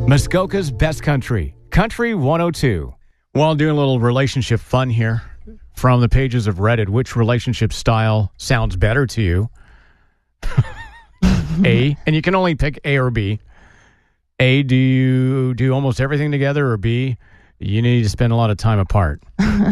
Muskoka's Best Country, Country 102. While doing a little relationship fun here from the pages of Reddit, which relationship style sounds better to you? A, and you can only pick A or B. A, do you do almost everything together? Or B, you need to spend a lot of time apart?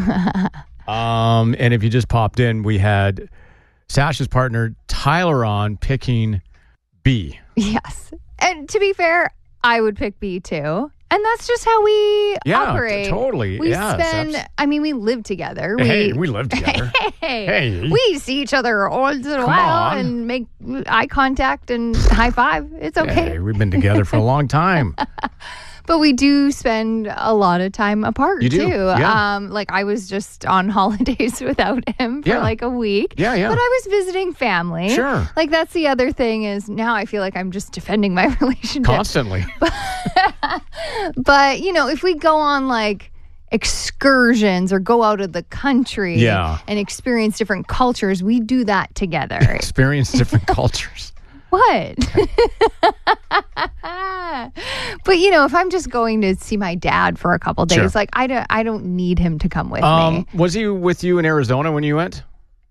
And if you just popped in, we had Sasha's partner, Tyler, on picking B. Yes. And to be fair, I would pick B too. And that's just how we operate. Totally. We we live together. We live together. Hey. We see each other once in a while and make eye contact and high five. It's okay. Hey, we've been together for a long time. But we do spend a lot of time apart, too. Yeah. I was just on holidays without him for like a week. Yeah. But I was visiting family. Sure. Like, that's the other thing is now I feel like I'm just defending my relationship. Constantly. But, if we go on, like, excursions or go out of the country and experience different cultures, we do that together. Experience different cultures. What? But, if I'm just going to see my dad for a couple days, sure. I don't need him to come with me. Was he with you in Arizona when you went?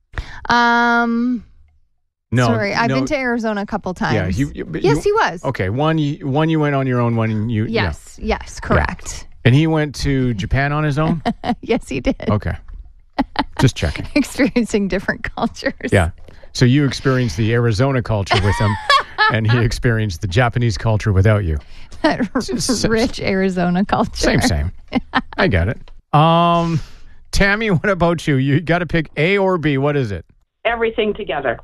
No. Sorry, I've no. been to Arizona a couple times. Yeah, yes, he was. Okay, one you went on your own, one you... Yes, correct. Yeah. And he went to Japan on his own? Yes, he did. Okay. Just checking. Experiencing different cultures. Yeah. So you experienced the Arizona culture with him, and he experienced the Japanese culture without you. That rich Arizona culture. Same. I get it. Tammy, what about you? You got to pick A or B. What is it? Everything together.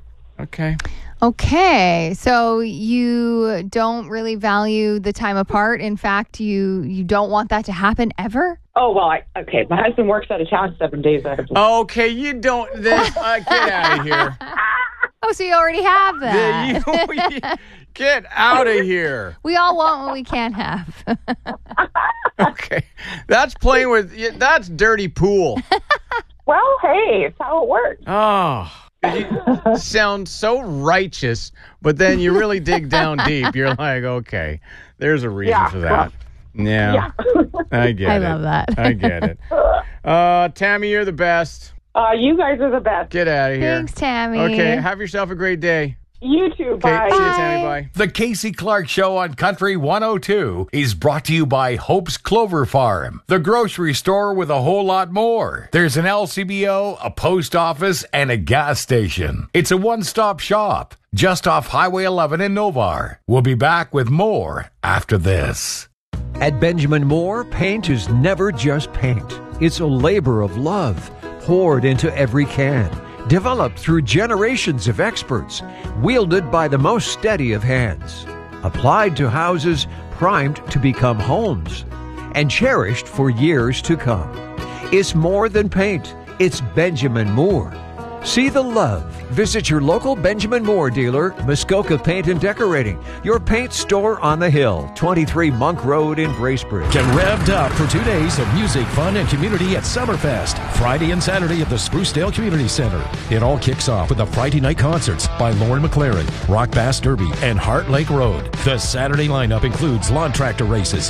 Okay. So you don't really value the time apart. In fact, you don't want that to happen ever? Oh, well, okay. My husband works out of town 7 days out of the week. Okay, you don't... get out of here. Oh, so you already have that. Get out of here. We all want what we can't have. Okay. That's playing with... That's dirty pool. Well, hey, it's how it works. Oh... You sound so righteous, but then you really dig down deep. You're like, okay, there's a reason for that. Yeah. I get it. I love that. I get it. Tammy, you're the best. You guys are the best. Get out of here. Thanks, Tammy. Okay, have yourself a great day. You too. Bye. See you, Tammy. Bye. The Casey Clark Show on Country 102 is brought to you by Hope's Clover Farm, the grocery store with a whole lot more. There's an LCBO, a post office, and a gas station. It's a one-stop shop just off Highway 11 in Novar. We'll be back with more after this. At Benjamin Moore, paint is never just paint. It's a labor of love poured into every can. Developed through generations of experts, wielded by the most steady of hands, applied to houses primed to become homes, and cherished for years to come. It's more than paint, it's Benjamin Moore. See the love. Visit your local Benjamin Moore dealer, Muskoka Paint and Decorating, your paint store on the hill, 23 Monk Road in Bracebridge. Get revved up for 2 days of music, fun, and community at Summerfest, Friday and Saturday at the Sprucedale Community Center. It all kicks off with the Friday night concerts by Lauren McLaren, Rock Bass Derby, and Heart Lake Road. The Saturday lineup includes lawn tractor races,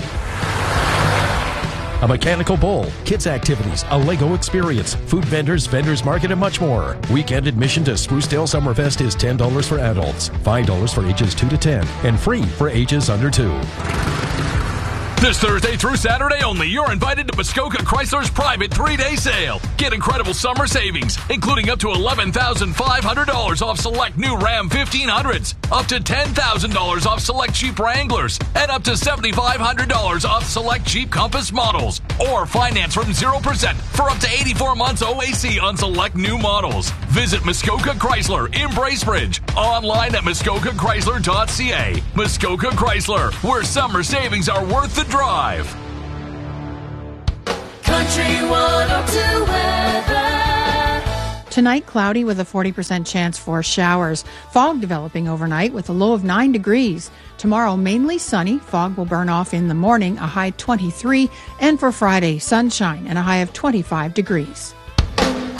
a mechanical bull, kids activities, a Lego experience, food vendors market, and much more. Weekend admission to Sprucedale Summerfest is $10 for adults, $5 for ages 2 to 10, and free for ages under 2. This Thursday through Saturday only, you're invited to Muskoka Chrysler's private 3-day sale. Get incredible summer savings, including up to $11,500 off select new Ram 1500s, up to $10,000 off select Jeep Wranglers, and up to $7,500 off select Jeep Compass models. Or finance from 0% for up to 84 months OAC on select new models. Visit Muskoka Chrysler in Bracebridge. Online at muskokachrysler.ca. Muskoka Chrysler, where summer savings are worth the drive. Country 102 weather. Tonight, cloudy with a 40% chance for showers. Fog developing overnight with a low of 9 degrees. Tomorrow, mainly sunny. Fog will burn off in the morning, a high 23. And for Friday, sunshine and a high of 25 degrees.